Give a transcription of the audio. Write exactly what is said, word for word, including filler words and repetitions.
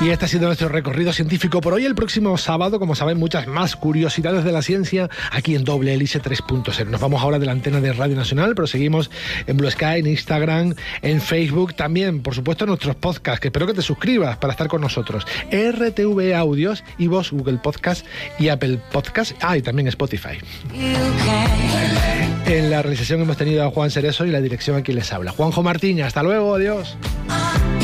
Y este ha sido nuestro recorrido científico por hoy. El próximo sábado, como saben, muchas más curiosidades de la ciencia aquí en Doble Hélice tres punto cero. Nos vamos ahora de la antena de Radio Nacional, pero seguimos en Blue Sky, en Instagram, en Facebook, también, por supuesto, en nuestros podcasts, que espero que te suscribas para estar con nosotros. R T V Audios, iVoox, Google Podcast y Apple Podcast. Ah, y también Spotify. En la realización hemos tenido a Juan Cerezo y la dirección a quien les habla. Juanjo Martín, hasta luego, adiós.